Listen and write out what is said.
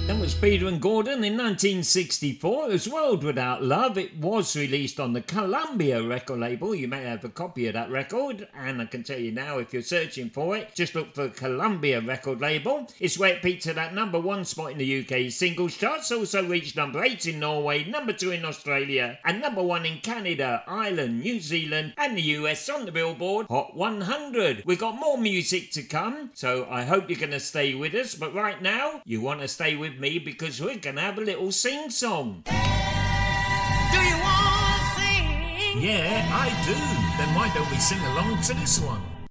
That was Peter and Gordon in 1964. It was World Without Love. It was released on the Columbia record label. You may have a copy of that record, and I can tell you now, if you're searching for it, just look for Columbia record label. It's where it peaked at that number 1 spot in the UK singles charts, also reached number 8 in Norway, number 2 in Australia, and number 1 in Canada, Ireland, New Zealand, and the US on the Billboard Hot 100. We've got more music to come, so I hope you're going to stay with us, but right now, you want to stay with me because we're going to have a little sing-song. Do you want to sing? Yeah, I do. Then why don't we sing along to this one?